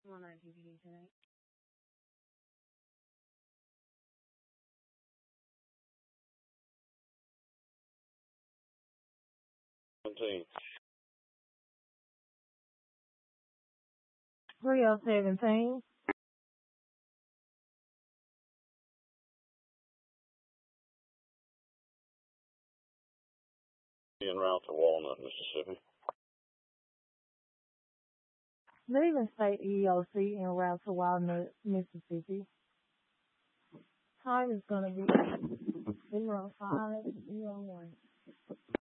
on DVD tonight. Seventeen. 3017. En route to Walnut, Mississippi. Leaving State EOC en route to Walnut, Mississippi. Time is going to be 05:01.